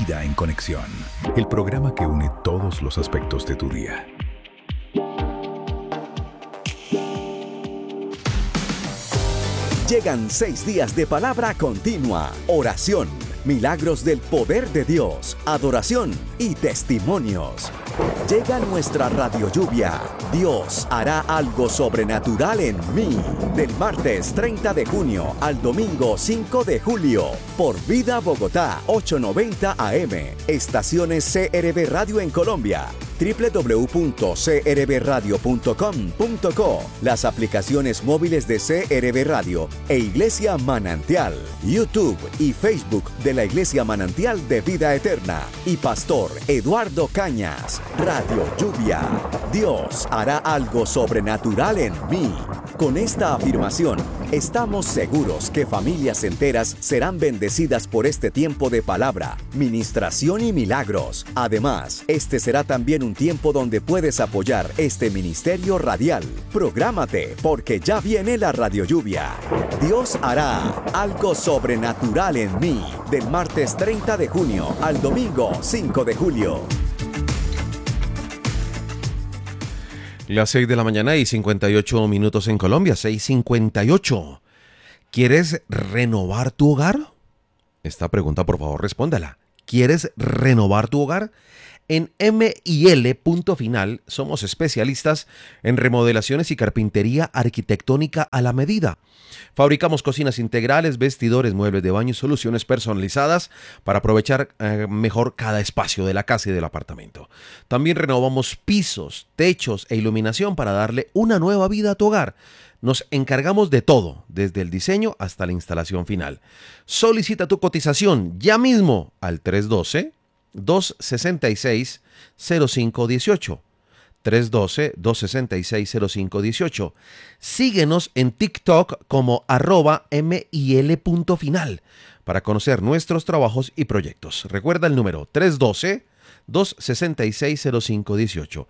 Vida en Conexión, el programa que une todos los aspectos de tu día. Llegan 6 días de palabra continua, oración, milagros del poder de Dios, adoración y testimonios. Llega nuestra radio lluvia. Dios hará algo sobrenatural en mí. Del martes 30 de junio al domingo 5 de julio. Por Vida Bogotá, 890 AM. Estaciones CRB Radio en Colombia. www.crbradio.com.co. Las aplicaciones móviles de CRB Radio e Iglesia Manantial. YouTube y Facebook de la Iglesia Manantial de Vida Eterna. Y Pastor Eduardo Cañas. Radio Lluvia. Dios hará algo sobrenatural en mí. Con esta afirmación, estamos seguros que familias enteras serán bendecidas por este tiempo de palabra, ministración y milagros. Además, este será también un tiempo donde puedes apoyar este ministerio radial. Prográmate, porque ya viene la Radio Lluvia. Dios hará algo sobrenatural en mí. Del martes 30 de junio al domingo 5 de julio. Las 6 de la mañana y 58 minutos en Colombia, 6:58. ¿Quieres renovar tu hogar? Esta pregunta, por favor, respóndala. ¿Quieres renovar tu hogar? En M&L Punto Final somos especialistas en remodelaciones y carpintería arquitectónica a la medida. Fabricamos cocinas integrales, vestidores, muebles de baño y soluciones personalizadas para aprovechar mejor cada espacio de la casa y del apartamento. También renovamos pisos, techos e iluminación para darle una nueva vida a tu hogar. Nos encargamos de todo, desde el diseño hasta la instalación final. Solicita tu cotización ya mismo al 312-266-0518. 312-266-0518. Síguenos en TikTok como @MIL.final para conocer nuestros trabajos y proyectos. Recuerda el número 312-266-0518.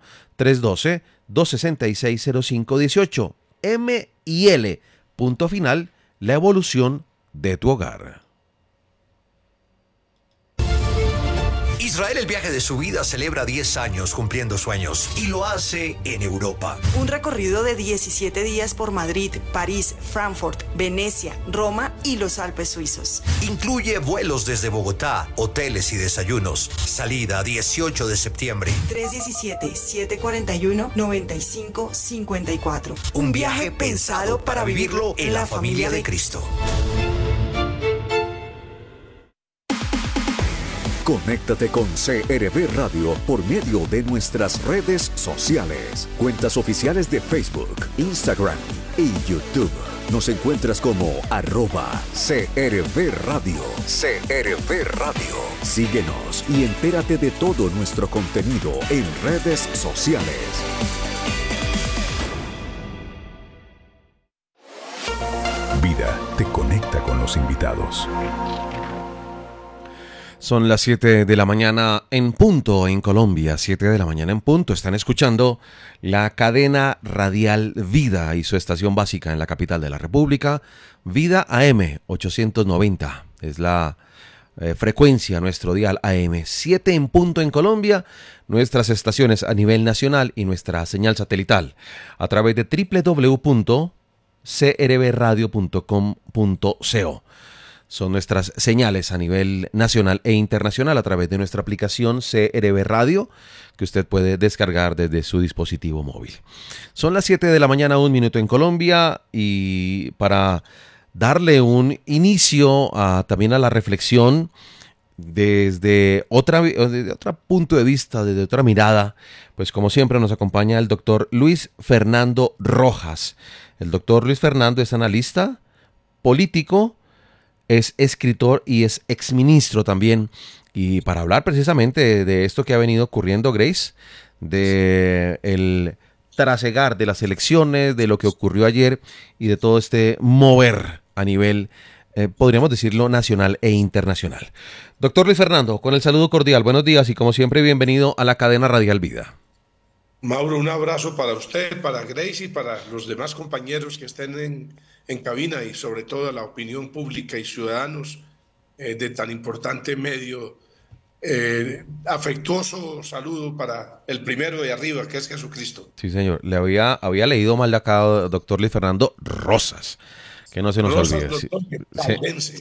312-266-0518. MIL.final, la evolución de tu hogar. Israel, el viaje de su vida, celebra 10 años cumpliendo sueños y lo hace en Europa. Un recorrido de 17 días por Madrid, París, Frankfurt, Venecia, Roma y los Alpes suizos. Incluye vuelos desde Bogotá, hoteles y desayunos. Salida 18 de septiembre. 317-741-9554. Un viaje pensado para vivirlo en la familia de Cristo. Conéctate con CRB Radio por medio de nuestras redes sociales, cuentas oficiales de Facebook, Instagram y YouTube. Nos encuentras como @CRB Radio. CRB Radio. Síguenos y entérate de todo nuestro contenido en redes sociales. Vida te conecta con los invitados. Son las 7 de la mañana en punto en Colombia, 7 de la mañana en punto. Están escuchando la cadena radial Vida y su estación básica en la capital de la República, Vida AM 890. Es la frecuencia, nuestro dial AM, 7 en punto en Colombia, nuestras estaciones a nivel nacional y nuestra señal satelital a través de www.crbradio.com.co. Son nuestras señales a nivel nacional e internacional a través de nuestra aplicación CRB Radio, que usted puede descargar desde su dispositivo móvil. Son las 7 de la mañana, 1 minuto en Colombia, y para darle un inicio también a la reflexión desde otro punto de vista, desde otra mirada, pues como siempre nos acompaña el doctor Luis Fernando Rojas. El doctor Luis Fernando es analista político, es escritor y es exministro también. Y para hablar precisamente de esto que ha venido ocurriendo, Grace, de el trasegar de las elecciones, de lo que ocurrió ayer y de todo este mover a nivel, podríamos decirlo, nacional e internacional. Doctor Luis Fernando, con el saludo cordial, buenos días y como siempre bienvenido a la cadena Radial Vida. Mauro, un abrazo para usted, para Grace y para los demás compañeros que estén en cabina y sobre todo a la opinión pública y ciudadanos de tan importante medio afectuoso saludo para el primero de arriba, que es Jesucristo. Sí, señor. Le había leído mal de acá, doctor Luis Fernando Rosas, que no se nos Rosas, olvide. Sí, doctor, que sí. paulense.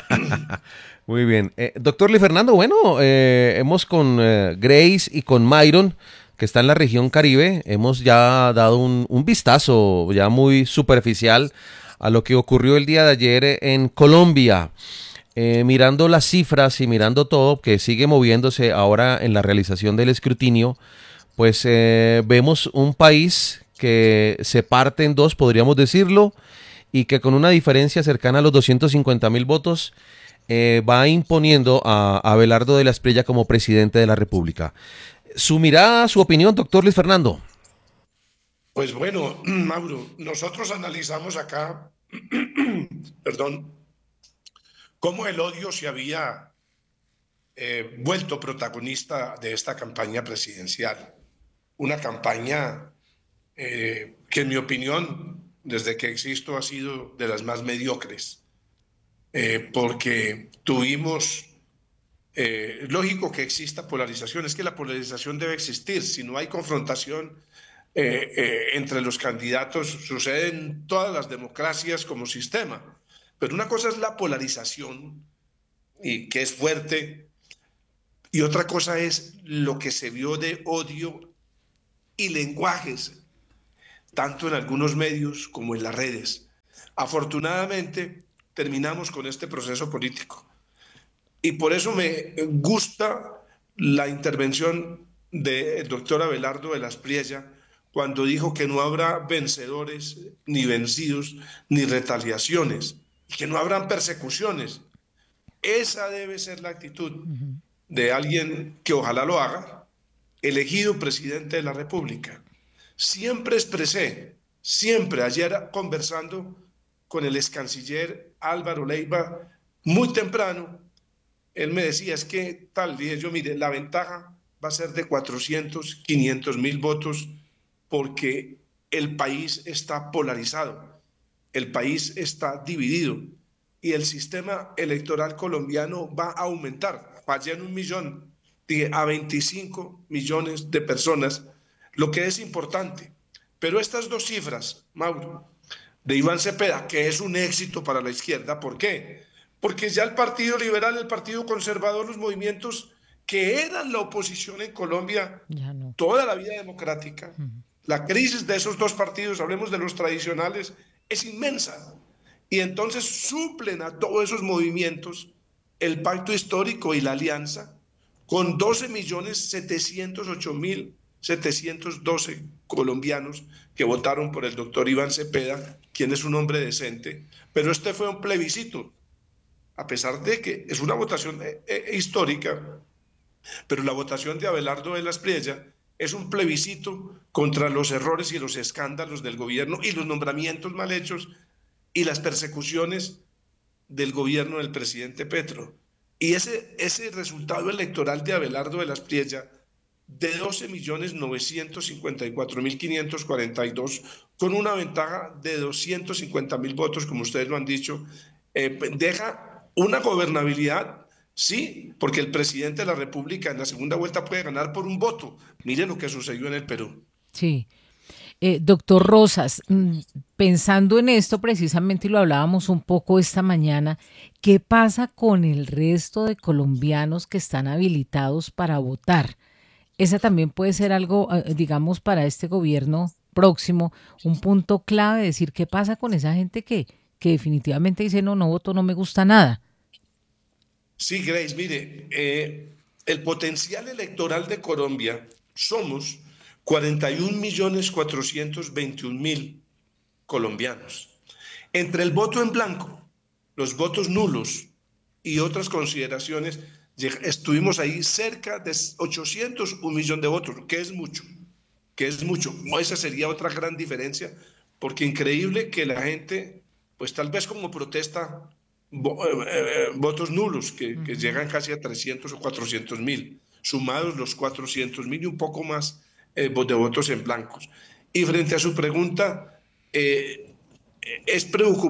Muy bien. Doctor Luis Fernando, bueno, hemos con Grace y con Myron, que está en la región Caribe, hemos ya dado un vistazo ya muy superficial a lo que ocurrió el día de ayer en Colombia. Mirando las cifras y mirando todo, que sigue moviéndose ahora en la realización del escrutinio, pues vemos un país que se parte en dos, podríamos decirlo, y que con una diferencia cercana a los 250.000 votos va imponiendo a Abelardo de la Espriella como presidente de la República. Su mirada, su opinión, doctor Luis Fernando. Pues bueno, Mauro, nosotros analizamos acá, perdón, cómo el odio se había vuelto protagonista de esta campaña presidencial. Una campaña que en mi opinión, desde que existo, ha sido de las más mediocres, porque tuvimos, es lógico que exista polarización, es que la polarización debe existir, si no hay confrontación entre los candidatos, sucede en todas las democracias como sistema, pero una cosa es la polarización, y que es fuerte, y otra cosa es lo que se vio de odio y lenguajes, tanto en algunos medios como en las redes. Afortunadamente, terminamos con este proceso político. Y por eso me gusta la intervención del doctor Abelardo de la Espriella cuando dijo que no habrá vencedores, ni vencidos, ni retaliaciones, que no habrán persecuciones. Esa debe ser la actitud de alguien que ojalá lo haga, elegido presidente de la República. Siempre expresé, siempre, ayer conversando con el ex canciller Álvaro Leiva, muy temprano, él me decía, es que tal, dije yo, mire, la ventaja va a ser de 400, 500 mil votos, porque el país está polarizado, el país está dividido, y el sistema electoral colombiano va a aumentar, allá en 1 millón, dije, a 25 millones de personas, lo que es importante. Pero estas dos cifras, Mauro, de Iván Cepeda, que es un éxito para la izquierda, ¿por qué? Porque ya el Partido Liberal, el Partido Conservador, los movimientos que eran la oposición en Colombia no. Toda la vida democrática, la crisis de esos dos partidos, hablemos de los tradicionales, es inmensa. Y entonces suplen a todos esos movimientos el pacto histórico y la alianza con 12.708.712 colombianos que votaron por el doctor Iván Cepeda, quien es un hombre decente. Pero este fue un plebiscito, a pesar de que es una votación histórica, pero la votación de Abelardo de la Espriella es un plebiscito contra los errores y los escándalos del gobierno y los nombramientos mal hechos y las persecuciones del gobierno del presidente Petro. Y ese resultado electoral de Abelardo de la Espriella, de 12.954.542, con una ventaja de 250.000 votos, como ustedes lo han dicho, deja una gobernabilidad, sí, porque el presidente de la República en la segunda vuelta puede ganar por un voto. Miren lo que sucedió en el Perú. Sí. Doctor Rosas, pensando en esto precisamente, y lo hablábamos un poco esta mañana, ¿qué pasa con el resto de colombianos que están habilitados para votar? Esa también puede ser algo, digamos, para este gobierno próximo, un punto clave, decir qué pasa con esa gente que definitivamente dice no voto, no me gusta nada. Sí, Grace, mire, el potencial electoral de Colombia somos 41.421.000 colombianos. Entre el voto en blanco, los votos nulos y otras consideraciones, estuvimos ahí cerca de 1 millón de votos, que es mucho. Esa sería otra gran diferencia, porque increíble que la gente, pues tal vez como protesta, votos nulos, que llegan casi a 300 o 400.000, sumados los 400.000 y un poco más de votos en blancos. Y frente a su pregunta, es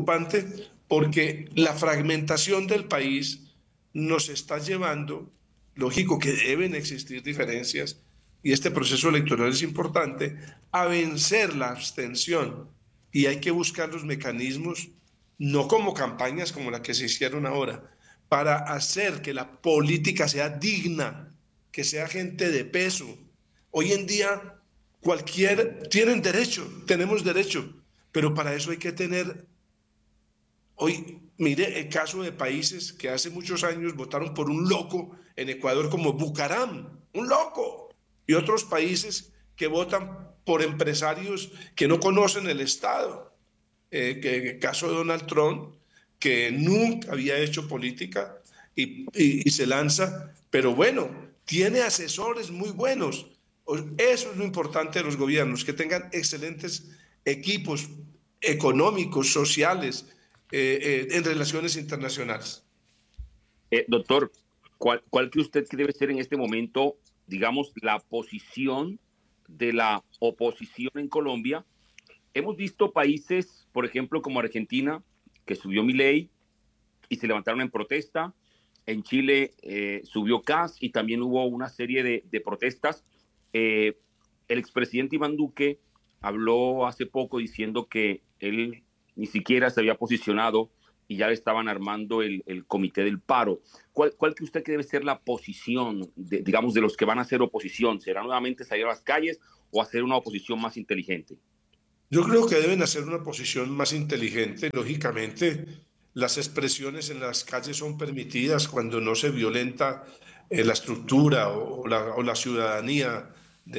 preocupante porque la fragmentación del país nos está llevando lógico que deben existir diferencias y este proceso electoral es importante, a vencer la abstención. Y hay que buscar los mecanismos, no como campañas como la que se hicieron ahora, para hacer que la política sea digna, que sea gente de peso. Hoy en día tienen derecho, tenemos derecho, pero para eso hay que tener. Hoy, mire el caso de países que hace muchos años votaron por un loco en Ecuador como Bucaram, un loco, y otros países que votan por empresarios que no conocen el Estado. El caso de Donald Trump, que nunca había hecho política y se lanza, pero bueno, tiene asesores muy buenos. Eso es lo importante de los gobiernos, que tengan excelentes equipos económicos, sociales, en relaciones internacionales. Doctor, ¿cuál cree usted que debe ser en este momento, digamos, la posición de la oposición en Colombia? Hemos visto países, por ejemplo, como Argentina, que subió Milei y se levantaron en protesta. En Chile subió Kast y también hubo una serie de protestas. El expresidente Iván Duque habló hace poco diciendo que él ni siquiera se había posicionado y ya le estaban armando el comité del paro. ¿Cuál cree usted que debe ser la posición, digamos, de los que van a hacer oposición? ¿Será nuevamente salir a las calles o hacer una oposición más inteligente? Yo creo que deben hacer una oposición más inteligente. Lógicamente, las expresiones en las calles son permitidas cuando no se violenta la estructura o la ciudadanía,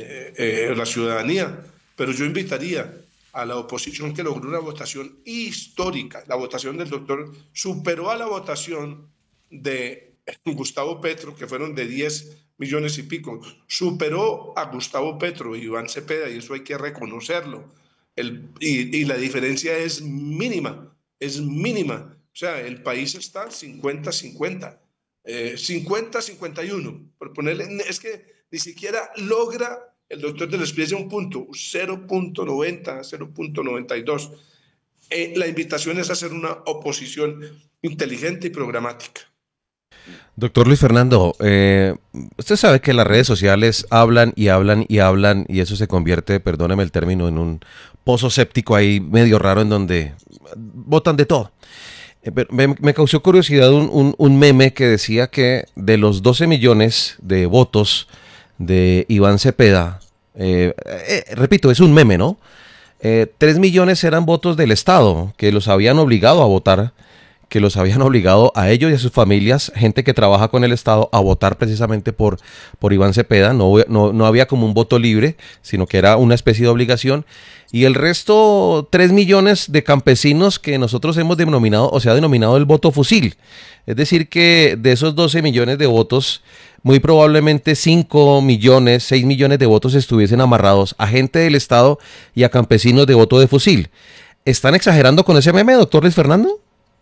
pero yo invitaría a la oposición que logró una votación histórica. La votación del doctor superó a la votación de Gustavo Petro, que fueron de 10 millones y pico. Superó a Gustavo Petro y Iván Cepeda, y eso hay que reconocerlo. Y la diferencia es mínima, es mínima. O sea, el país está 50-50, 50-51, por ponerle, es que ni siquiera logra el doctor de la experiencia un punto, 0.90, 0.92. La invitación es hacer una oposición inteligente y programática. Doctor Luis Fernando, usted sabe que las redes sociales hablan y hablan y hablan y eso se convierte, perdóneme el término, en un pozo séptico ahí medio raro en donde votan de todo. Me causó curiosidad un meme que decía que de los 12 millones de votos de Iván Cepeda, repito, es un meme, ¿no? 3 millones eran votos del Estado, que los habían obligado a votar, que los habían obligado a ellos y a sus familias, gente que trabaja con el Estado, a votar precisamente por Iván Cepeda. No había como un voto libre, sino que era una especie de obligación. Y el resto, 3 millones de campesinos que nosotros hemos denominado, o se ha denominado el voto fusil. Es decir que de esos 12 millones de votos, muy probablemente 5 millones, 6 millones de votos estuviesen amarrados a gente del Estado y a campesinos de voto de fusil. ¿Están exagerando con ese meme, doctor Luis Fernando?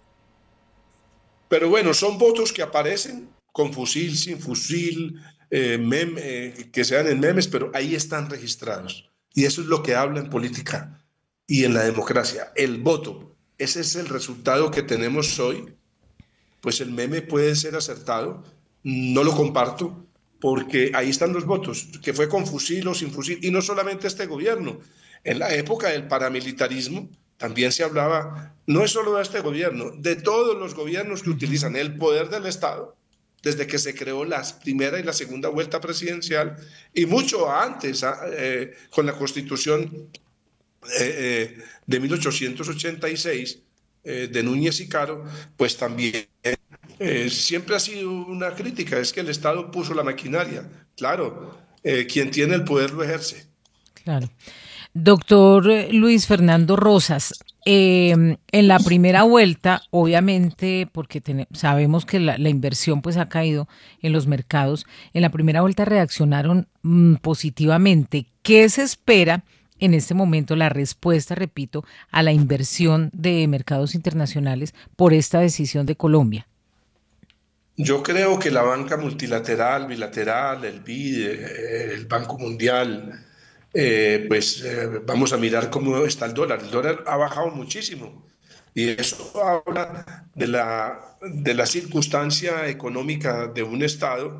Pero bueno, son votos que aparecen con fusil, sin fusil, que sean en memes, pero ahí están registrados. Y eso es lo que habla en política y en la democracia, el voto. Ese es el resultado que tenemos hoy. Pues el meme puede ser acertado, no lo comparto, porque ahí están los votos, que fue con fusil o sin fusil, y no solamente este gobierno. En la época del paramilitarismo también se hablaba, no es solo de este gobierno, de todos los gobiernos que utilizan el poder del Estado, desde que se creó la primera y la segunda vuelta presidencial, y mucho antes, con la Constitución de 1886, de Núñez y Caro, pues también siempre ha sido una crítica, es que el Estado puso la maquinaria. Claro, quien tiene el poder lo ejerce. Claro. Doctor Luis Fernando Rosas, en la primera vuelta, obviamente, porque sabemos que la inversión pues ha caído en los mercados, en la primera vuelta reaccionaron positivamente. ¿Qué se espera en este momento, la respuesta, repito, a la inversión de mercados internacionales por esta decisión de Colombia? Yo creo que la banca multilateral, bilateral, el BID, el Banco Mundial, vamos a mirar cómo está el dólar. El dólar ha bajado muchísimo y eso habla de la circunstancia económica de un Estado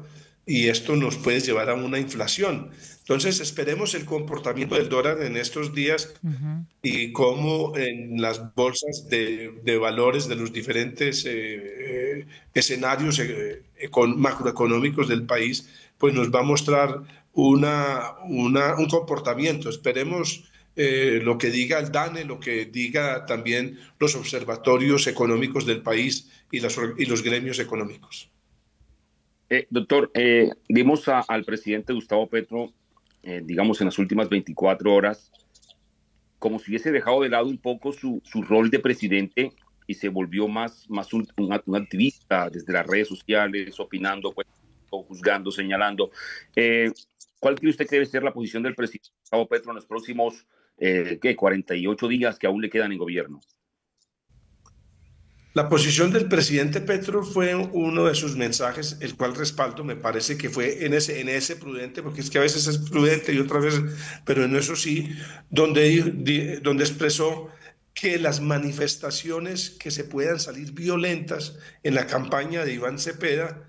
y esto nos puede llevar a una inflación. Entonces, esperemos el comportamiento del dólar en estos días y cómo en las bolsas de valores de los diferentes escenarios macroeconómicos del país, pues nos va a mostrar un comportamiento. Esperemos lo que diga el DANE, lo que diga también los observatorios económicos del país y los gremios económicos. Doctor, vimos al presidente Gustavo Petro, digamos, en las últimas 24 horas, como si hubiese dejado de lado un poco su rol de presidente y se volvió más un activista desde las redes sociales, opinando, pues, juzgando, señalando. ¿Cuál cree usted que debe ser la posición del presidente Gustavo Petro en los próximos 48 días que aún le quedan en gobierno? La posición del presidente Petro fue uno de sus mensajes, el cual respaldo, me parece que fue en ese prudente, porque es que a veces es prudente y otras veces, pero en eso sí, donde expresó que las manifestaciones que se puedan salir violentas en la campaña de Iván Cepeda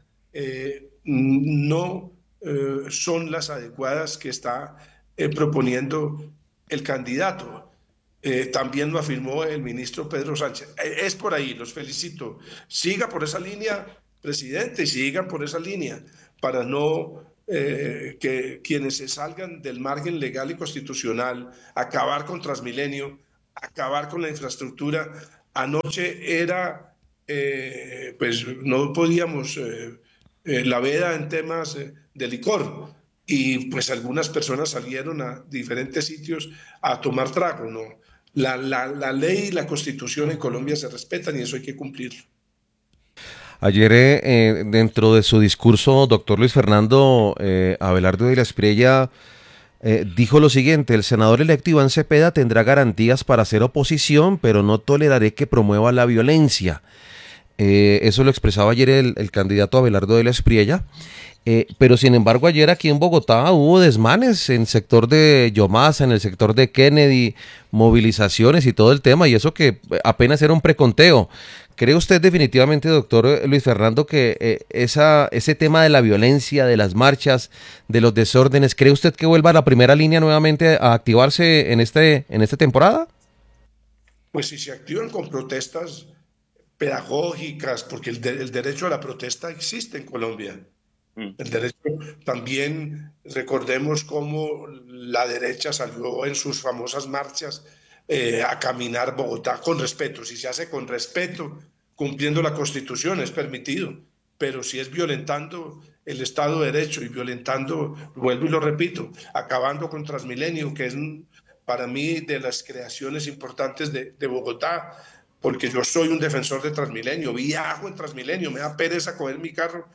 no son las adecuadas que está proponiendo el candidato. También lo afirmó el ministro Pedro Sánchez. Es por ahí, los felicito. Siga por esa línea, presidente, y sigan por esa línea para no que quienes se salgan del margen legal y constitucional, acabar con Transmilenio, acabar con la infraestructura. Anoche era, pues no podíamos, la veda en temas de licor. Y pues algunas personas salieron a diferentes sitios a tomar trago, ¿no? La ley y la constitución en Colombia se respetan y eso hay que cumplirlo. Ayer, dentro de su discurso, doctor Luis Fernando Abelardo de la Espriella dijo lo siguiente: el senador electo Iván Cepeda tendrá garantías para hacer oposición, pero no toleraré que promueva la violencia. Eso lo expresaba ayer el candidato Abelardo de la Espriella. Pero sin embargo ayer aquí en Bogotá hubo desmanes en el sector de Yomasa, en el sector de Kennedy, movilizaciones y todo el tema, y eso que apenas era un preconteo. ¿Cree usted definitivamente, doctor Luis Fernando, que ese tema de la violencia, de las marchas, de los desórdenes, cree usted que vuelva a la primera línea nuevamente a activarse en esta temporada? Pues si se activan con protestas pedagógicas, porque el derecho a la protesta existe en Colombia. El derecho, también recordemos cómo la derecha salió en sus famosas marchas a caminar Bogotá con respeto. Si se hace con respeto, cumpliendo la Constitución, es permitido, pero si es violentando el Estado de Derecho y violentando, vuelvo y lo repito, acabando con Transmilenio, que es para mí de las creaciones importantes de Bogotá, porque yo soy un defensor de Transmilenio, viajo en Transmilenio, me da pereza coger mi carro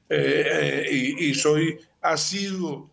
y soy asiduo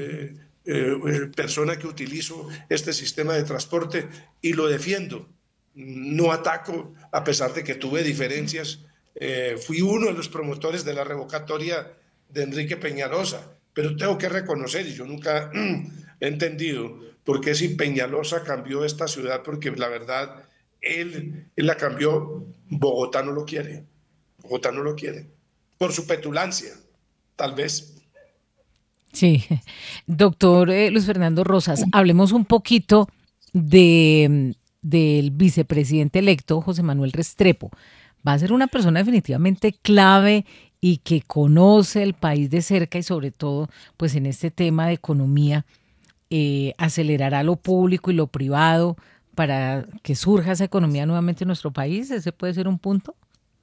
persona que utilizo este sistema de transporte y lo defiendo. No ataco, a pesar de que tuve diferencias. Fui uno de los promotores de la revocatoria de Enrique Peñalosa, pero tengo que reconocer, y yo nunca he entendido por qué si Peñalosa cambió esta ciudad, porque la verdad, él la cambió, Bogotá no lo quiere. Bogotá no lo quiere. Por su petulancia, tal vez. Sí, doctor Luis Fernando Rosas, hablemos un poquito del vicepresidente electo, José Manuel Restrepo. Va a ser una persona definitivamente clave y que conoce el país de cerca y sobre todo, pues en este tema de economía, acelerará lo público y lo privado para que surja esa economía nuevamente en nuestro país. ¿Ese puede ser un punto?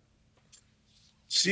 Sí,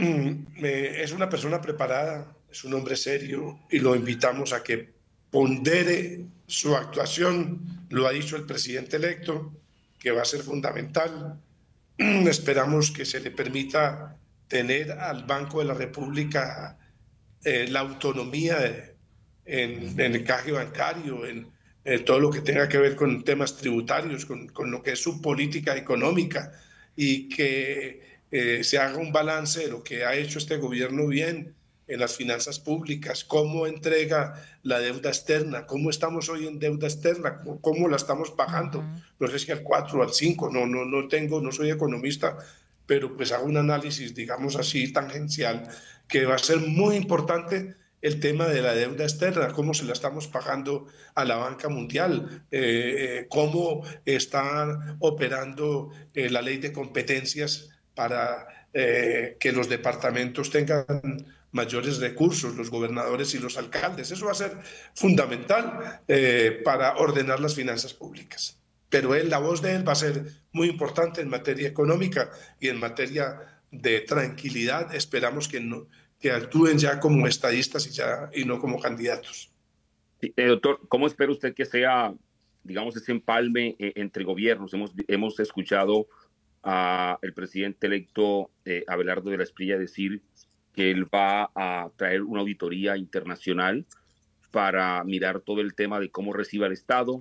es una persona preparada, es un hombre serio y lo invitamos a que pondere su actuación. Lo ha dicho el presidente electo, que va a ser fundamental. Esperamos que se le permita tener al Banco de la República la autonomía en el encaje bancario, en todo lo que tenga que ver con temas tributarios, con lo que es su política económica, y que se haga un balance de lo que ha hecho este gobierno bien en las finanzas públicas, cómo entrega la deuda externa, cómo estamos hoy en deuda externa, cómo la estamos pagando. No sé si al 4 o al 5, no soy economista, pero pues hago un análisis, digamos así, tangencial, que va a ser muy importante el tema de la deuda externa, cómo se la estamos pagando a la banca mundial, cómo está operando la ley de competencias para que los departamentos tengan mayores recursos, los gobernadores y los alcaldes. Eso va a ser fundamental para ordenar las finanzas públicas. Pero la voz de él va a ser muy importante en materia económica y en materia de tranquilidad. Esperamos que actúen ya como estadistas y no como candidatos. Sí, doctor, ¿cómo espera usted que sea, digamos, ese empalme entre gobiernos? Hemos escuchado al presidente electo Abelardo de la Espriella decir que él va a traer una auditoría internacional para mirar todo el tema de cómo recibe el Estado,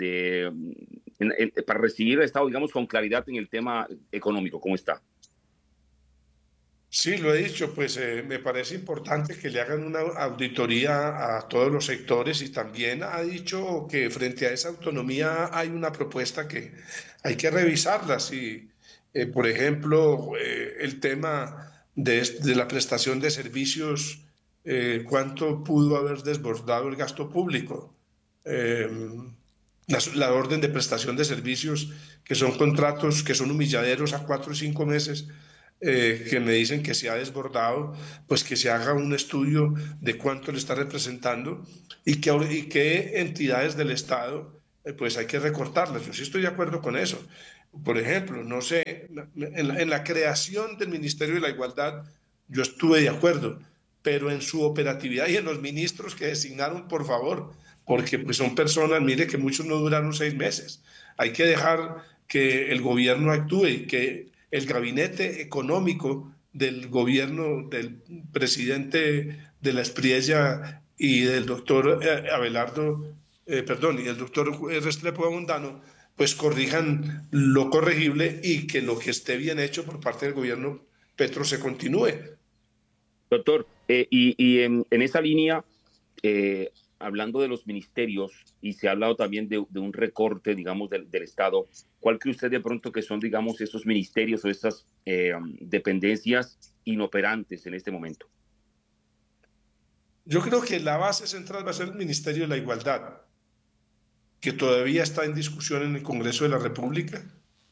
para recibir el Estado, digamos, con claridad en el tema económico. ¿Cómo está? Sí, lo he dicho, pues me parece importante que le hagan una auditoría a todos los sectores y también ha dicho que frente a esa autonomía hay una propuesta que hay que revisarla. Si, por ejemplo, el tema de la prestación de servicios, cuánto pudo haber desbordado el gasto público. La orden de prestación de servicios, que son contratos que son humilladeros a 4 o 5 meses, que me dicen que se ha desbordado, pues que se haga un estudio de cuánto le está representando y qué entidades del Estado pues hay que recortarlas. Yo sí estoy de acuerdo con eso. Por ejemplo, no sé, en la creación del Ministerio de la Igualdad yo estuve de acuerdo, pero en su operatividad y en los ministros que designaron, por favor, porque pues son personas, mire que muchos no duraron 6 meses. Hay que dejar que el gobierno actúe y que el gabinete económico del gobierno del presidente de la Espriella y del doctor Abelardo, perdón, y el doctor Restrepo Abundano, pues corrijan lo corregible y que lo que esté bien hecho por parte del gobierno Petro se continúe. Doctor, y en esa línea, hablando de los ministerios, y se ha hablado también de un recorte, digamos, del Estado, ¿cuál cree usted de pronto que son, digamos, esos ministerios o esas dependencias inoperantes en este momento? Yo creo que la base central va a ser el Ministerio de la Igualdad, que todavía está en discusión en el Congreso de la República,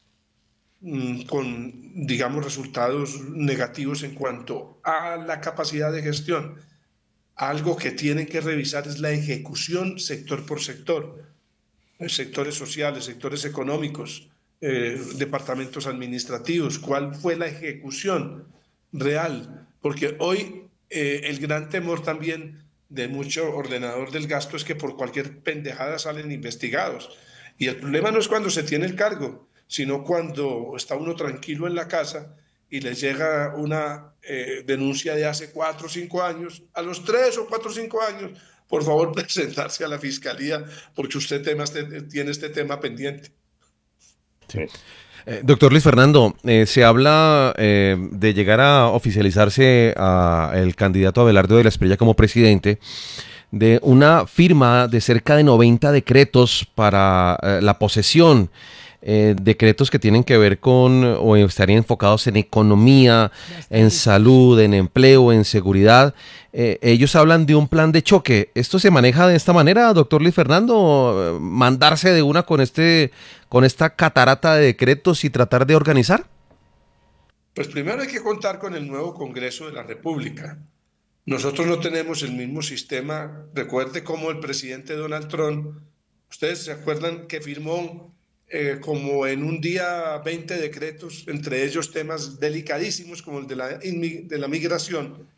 con, digamos, resultados negativos en cuanto a la capacidad de gestión. Algo que tienen que revisar es la ejecución sector por sector, sectores sociales, sectores económicos, departamentos administrativos, cuál fue la ejecución real, porque hoy el gran temor también de mucho ordenador del gasto es que por cualquier pendejada salen investigados. Y el problema no es cuando se tiene el cargo, sino cuando está uno tranquilo en la casa y les llega una denuncia de hace 4 o 5 años, a los 3 o 4 o 5 años, por favor presentarse a la fiscalía porque usted tiene este tema pendiente. Sí. Doctor Luis Fernando, se habla de llegar a oficializarse el candidato Abelardo de la Espriella como presidente, de una firma de cerca de 90 decretos para la posesión, decretos que tienen que ver con o estarían enfocados en economía, en salud, en empleo, en seguridad. Ellos hablan de un plan de choque. ¿Esto se maneja de esta manera, doctor Luis Fernando? ¿Mandarse de una con esta catarata de decretos y tratar de organizar? Pues primero hay que contar con el nuevo Congreso de la República. Nosotros no tenemos el mismo sistema. Recuerde cómo el presidente Donald Trump, ustedes se acuerdan que firmó como en un día 20 decretos, entre ellos temas delicadísimos como el de la migración.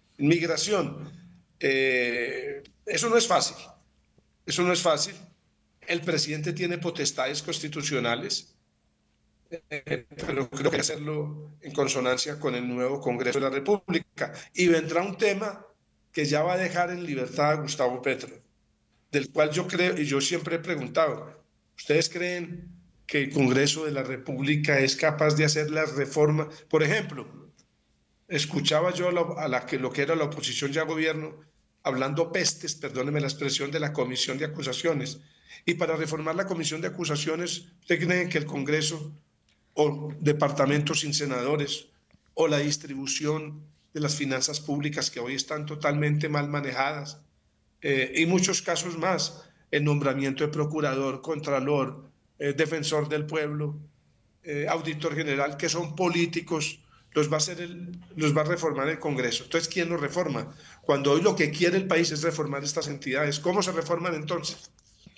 Eso no es fácil. Eso no es fácil. El presidente tiene potestades constitucionales, pero creo que hay que hacerlo en consonancia con el nuevo Congreso de la República. Y vendrá un tema que ya va a dejar en libertad a Gustavo Petro, del cual yo creo, y yo siempre he preguntado, ¿ustedes creen que el Congreso de la República es capaz de hacer las reformas? Por ejemplo, escuchaba yo lo que era la oposición ya gobierno, hablando pestes, perdóneme la expresión, de la comisión de acusaciones. Y para reformar la comisión de acusaciones, ¿usted cree que el Congreso o departamentos sin senadores o la distribución de las finanzas públicas que hoy están totalmente mal manejadas, y muchos casos más, el nombramiento de procurador, contralor, defensor del pueblo, auditor general, que son políticos, los va a reformar el Congreso. Entonces, ¿quién los reforma? Cuando hoy lo que quiere el país es reformar estas entidades, ¿cómo se reforman entonces?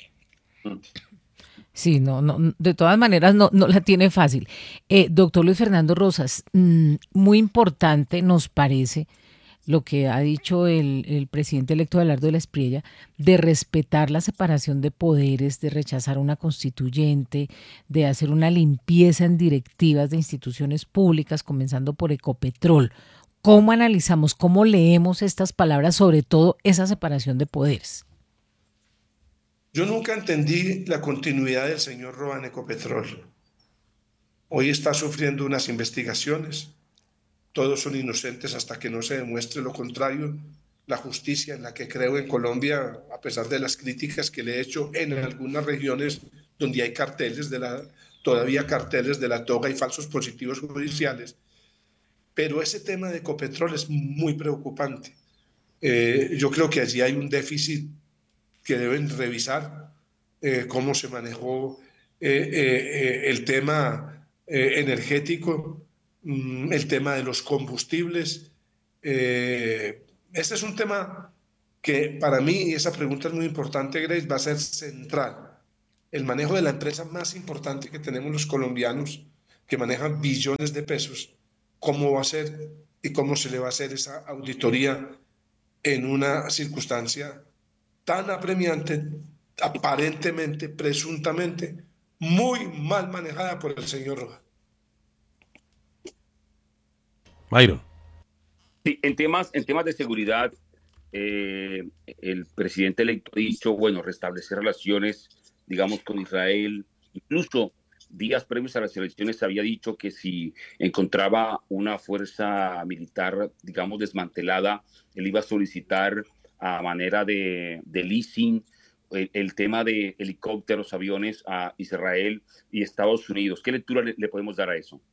Sí, no, no, de todas maneras no la tiene fácil. Doctor Luis Fernando Rosas, muy importante nos parece lo que ha dicho el presidente electo Abelardo de la Espriella, de respetar la separación de poderes, de rechazar una constituyente, de hacer una limpieza en directivas de instituciones públicas, comenzando por Ecopetrol. ¿Cómo analizamos, cómo leemos estas palabras, sobre todo esa separación de poderes? Yo nunca entendí la continuidad del señor Roa en Ecopetrol. Hoy está sufriendo unas investigaciones. Todos son inocentes hasta que no se demuestre lo contrario. La justicia en la que creo en Colombia, a pesar de las críticas que le he hecho en algunas regiones donde hay todavía carteles de la toga y falsos positivos judiciales, pero ese tema de Ecopetrol es muy preocupante. Yo creo que allí hay un déficit que deben revisar, cómo se manejó el tema energético, el tema de los combustibles. Este es un tema que para mí, y esa pregunta es muy importante, Grace, va a ser central. El manejo de la empresa más importante que tenemos los colombianos, que manejan billones de pesos, ¿cómo va a ser y cómo se le va a hacer esa auditoría en una circunstancia tan apremiante, aparentemente, presuntamente, muy mal manejada por el señor Roja? Byron. Sí, en temas de seguridad, el presidente electo ha dicho, bueno, restablecer relaciones, digamos, con Israel. Incluso días previos a las elecciones había dicho que si encontraba una fuerza militar, digamos, desmantelada, él iba a solicitar a manera de leasing el tema de helicópteros, aviones a Israel y Estados Unidos. ¿Qué lectura le podemos dar a eso?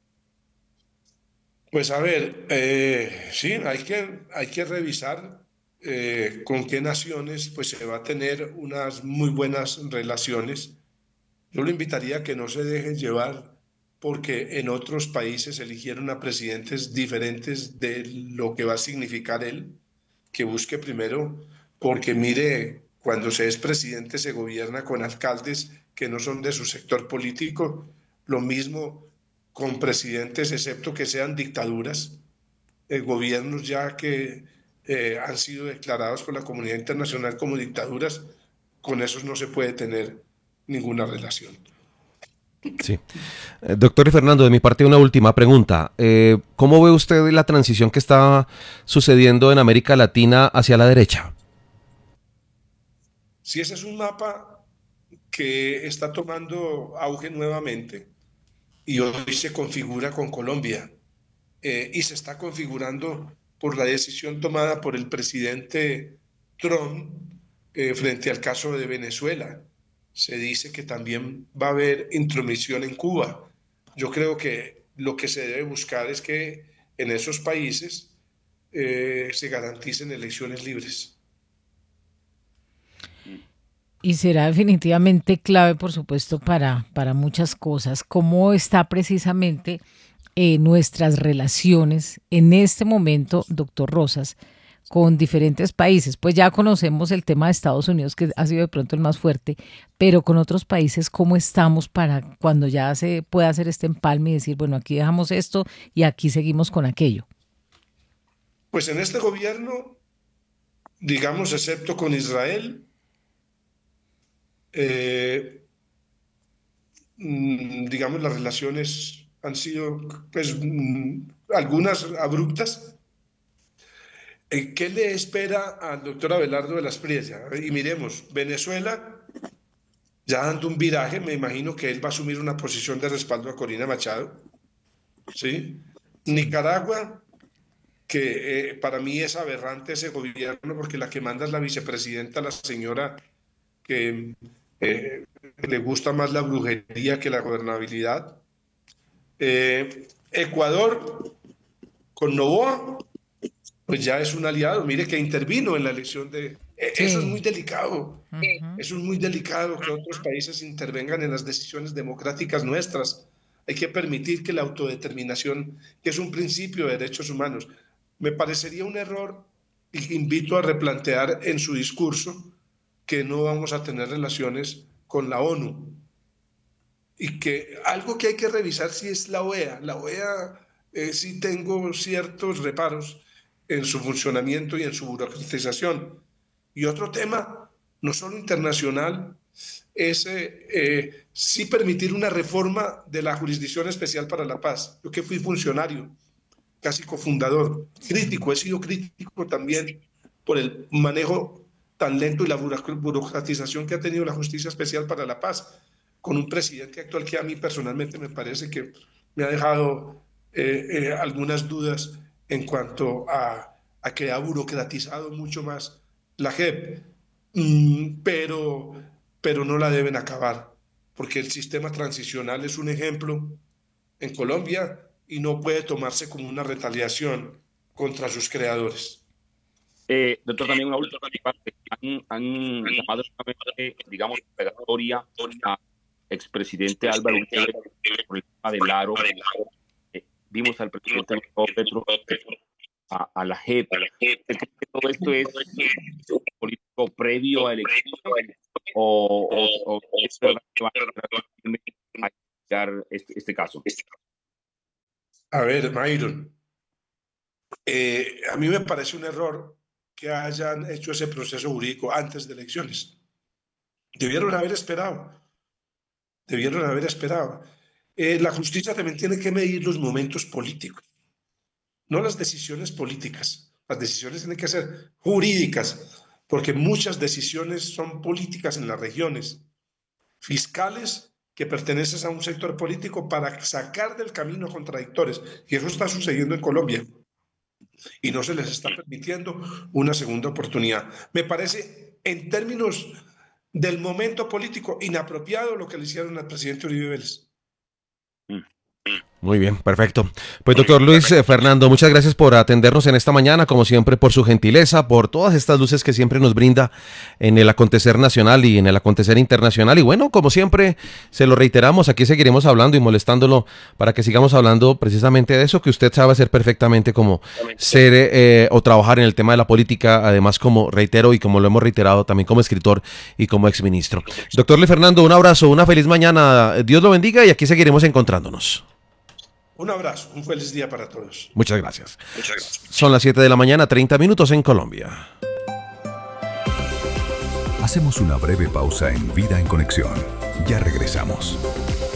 Pues a ver, sí, hay que revisar con qué naciones pues se va a tener unas muy buenas relaciones. Yo lo invitaría a que no se dejen llevar porque en otros países eligieron a presidentes diferentes de lo que va a significar él, que busque primero, porque mire, cuando se es presidente se gobierna con alcaldes que no son de su sector político, lo mismo con presidentes, excepto que sean dictaduras, gobiernos ya que han sido declarados por la comunidad internacional como dictaduras, con esos no se puede tener ninguna relación. Sí. Doctor Fernando, de mi parte una última pregunta. ¿Cómo ve usted la transición que está sucediendo en América Latina hacia la derecha? Si ese es un mapa que está tomando auge nuevamente y hoy se configura con Colombia, y se está configurando por la decisión tomada por el presidente Trump frente al caso de Venezuela. Se dice que también va a haber intromisión en Cuba. Yo creo que lo que se debe buscar es que en esos países se garanticen elecciones libres. Y será definitivamente clave, por supuesto, para muchas cosas. ¿Cómo está precisamente nuestras relaciones en este momento, doctor Rosas, con diferentes países? Pues ya conocemos el tema de Estados Unidos, que ha sido de pronto el más fuerte, pero con otros países, ¿cómo estamos para cuando ya se pueda hacer este empalme y decir, bueno, aquí dejamos esto y aquí seguimos con aquello? Pues en este gobierno, digamos, excepto con Israel, digamos, las relaciones han sido, pues, algunas abruptas. ¿Qué le espera al doctor Abelardo de la Espriella? Y miremos, Venezuela, ya dando un viraje, me imagino que él va a asumir una posición de respaldo a Corina Machado, ¿sí? Nicaragua, que para mí es aberrante ese gobierno, porque la que manda es la vicepresidenta, la señora que le gusta más la brujería que la gobernabilidad. Ecuador, con Noboa, pues ya es un aliado. Mire que intervino en la elección de... Eso es muy delicado. Eso es muy delicado que otros países intervengan en las decisiones democráticas nuestras. Hay que permitir que la autodeterminación, que es un principio de derechos humanos, me parecería un error, y invito a replantear en su discurso que no vamos a tener relaciones con la ONU. Y que algo que hay que revisar si es la OEA. La OEA sí tengo ciertos reparos en su funcionamiento y en su burocratización. Y otro tema, no solo internacional, es sí permitir una reforma de la Jurisdicción Especial para la Paz. Yo que fui funcionario, casi cofundador, crítico, he sido crítico también por el manejo tan lento y la burocratización que ha tenido la Justicia Especial para la Paz, con un presidente actual que a mí personalmente me parece que me ha dejado algunas dudas en cuanto a que ha burocratizado mucho más la JEP, pero no la deben acabar, porque el sistema transicional es un ejemplo en Colombia y no puede tomarse como una retaliación contra sus creadores. Doctor, también una última parte. Han llamado, digamos, pegatoria a expresidente Álvaro Uribe por el tema del aro. Vimos al presidente Petro a la JEP. ¿Todo esto es político previo a elecciones o va a este caso? A ver, Myron, a mí me parece un error que hayan hecho ese proceso jurídico antes de elecciones. Debieron haber esperado. La justicia también tiene que medir los momentos políticos, no las decisiones políticas. Las decisiones tienen que ser jurídicas, porque muchas decisiones son políticas en las regiones, fiscales que pertenecen a un sector político para sacar del camino contradictores. Y eso está sucediendo en Colombia. Y no se les está permitiendo una segunda oportunidad. Me parece, en términos del momento político, inapropiado lo que le hicieron al presidente Uribe Vélez. Muy bien, perfecto. Pues doctor Luis Fernando, muchas gracias por atendernos en esta mañana, como siempre por su gentileza, por todas estas luces que siempre nos brinda en el acontecer nacional y en el acontecer internacional. Y bueno, como siempre, se lo reiteramos, aquí seguiremos hablando y molestándolo para que sigamos hablando precisamente de eso que usted sabe hacer perfectamente, como ser o trabajar en el tema de la política, además como reitero y como lo hemos reiterado también como escritor y como exministro. Doctor Luis Fernando, un abrazo, una feliz mañana, Dios lo bendiga y aquí seguiremos encontrándonos. Un abrazo, un feliz día para todos. Muchas gracias. Son las 7 de la mañana, 30 minutos en Colombia. Hacemos una breve pausa en Vida en Conexión. Ya regresamos.